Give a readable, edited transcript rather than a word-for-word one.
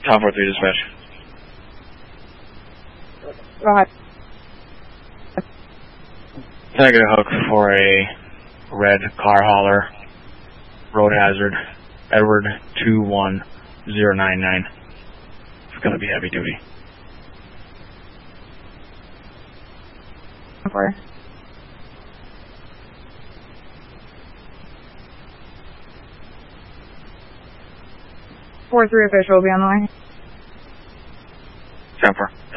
Tom 4-3 dispatch. Go ahead. Can I get a hook for a red car hauler, road hazard, Edward 21099. It's going to be heavy duty. Over. 4-3 official will be on the way. 10-4.